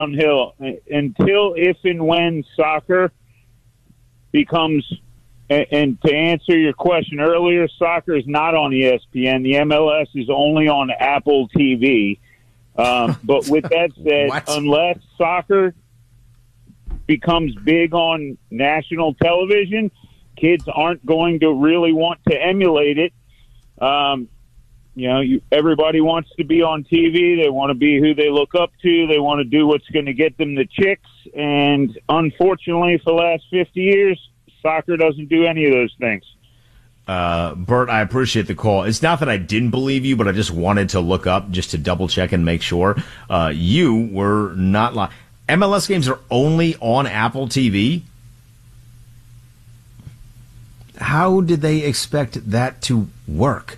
downhill until if and when soccer becomes. And to answer your question earlier, soccer is not on ESPN. The MLS is only on Apple TV. But with that said, unless soccer becomes big on national television, kids aren't going to really want to emulate it. Everybody wants to be on TV. They want to be who they look up to. They want to do what's going to get them the chicks. And unfortunately, for the last 50 years, soccer doesn't do any of those things. Bert, I appreciate the call. It's not that I didn't believe you, but I just wanted to look up just to double check and make sure. You were not lying. MLS games are only on Apple TV? How did they expect that to work?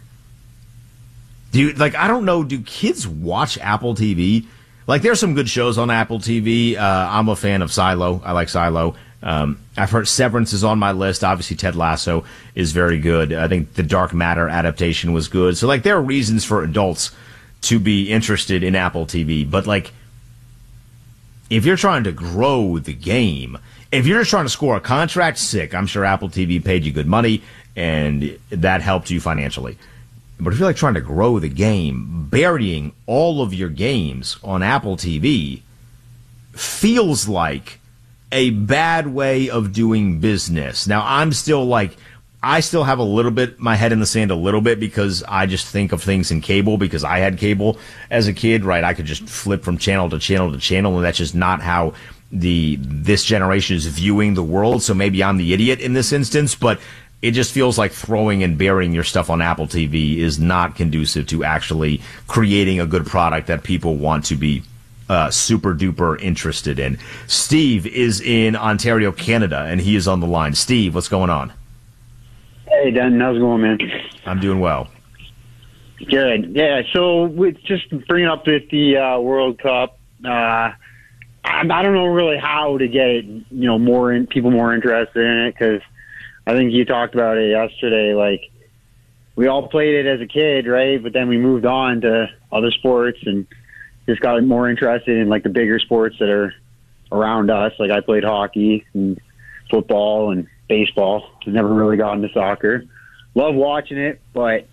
I don't know, do kids watch Apple TV? There's some good shows on Apple TV. I'm a fan of Silo. I like Silo. I've heard Severance is on my list. Obviously, Ted Lasso is very good. I think the Dark Matter adaptation was good. So, there are reasons for adults to be interested in Apple TV. But, if you're trying to grow the game, if you're just trying to score a contract, sick. I'm sure Apple TV paid you good money, and that helped you financially. But if you're, trying to grow the game, burying all of your games on Apple TV feels like a bad way of doing business. Now, I still have a little bit, my head in the sand a little bit, because I just think of things in cable, because I had cable as a kid, right? I could just flip from channel to channel to channel, and that's just not how this generation is viewing the world. So maybe I'm the idiot in this instance, but it just feels like throwing and burying your stuff on Apple TV is not conducive to actually creating a good product that people want to be super duper interested in. Steve is in Ontario, Canada, and he is on the line. Steve, what's going on? Hey, Dan, how's it going, man? I'm doing well. Good. Yeah, so with just bringing up with the World Cup, I don't know really how to get it, people more interested in it, because I think you talked about it yesterday. We all played it as a kid, right? But then we moved on to other sports and just got more interested in the bigger sports that are around us. I played hockey and football and baseball. Never really got into soccer. Love watching it, but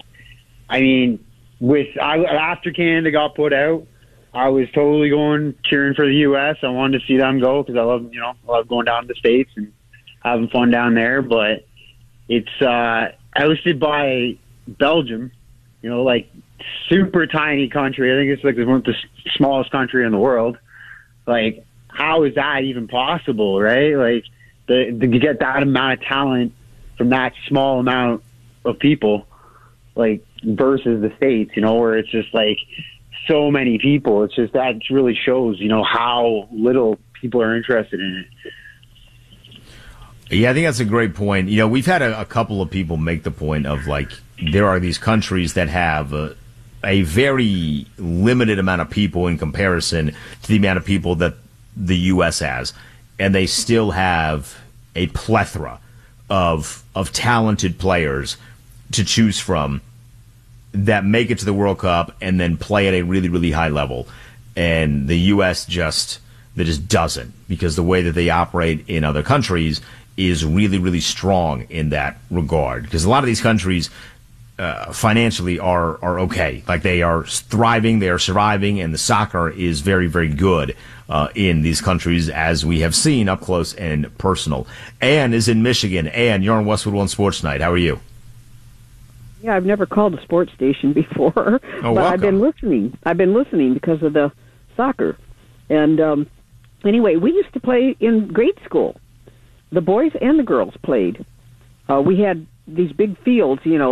after Canada got put out, I was totally cheering for the U.S. I wanted to see them go because I love going down to the States and having fun down there. But it's ousted by Belgium, super tiny country. I think it's the smallest country in the world. How is that even possible, right? To get that amount of talent from that small amount of people, versus the States, where it's just so many people. It's just that really shows, how little people are interested in it. Yeah, I think that's a great point. We've had a couple of people make the point of there are these countries that have a very limited amount of people in comparison to the amount of people that the U.S. has, and they still have a plethora of talented players to choose from that make it to the World Cup and then play at a really, really high level. And the U.S. just doesn't, because the way that they operate in other countries is really, really strong in that regard. Because a lot of these countries financially are okay. They are thriving, they are surviving, and the soccer is very, very good in these countries, as we have seen up close and personal. Ann is in Michigan. Ann, you're on Westwood One Sports Night. How are you? Yeah, I've never called a sports station before, but welcome. I've been listening because of the soccer. And anyway, we used to play in grade school. The boys and the girls played. We had these big fields, we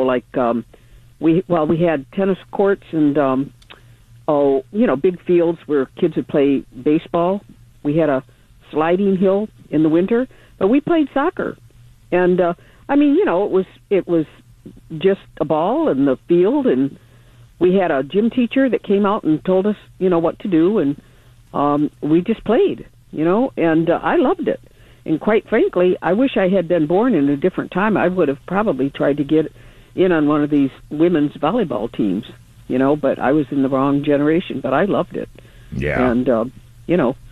had tennis courts and big fields where kids would play baseball. We had a sliding hill in the winter, but we played soccer. And it was just a ball in the field, and we had a gym teacher that came out and told us, what to do, and we just played, and I loved it. And quite frankly, I wish I had been born in a different time. I would have probably tried to get in on one of these women's volleyball teams, but I was in the wrong generation, but I loved it. Yeah. And,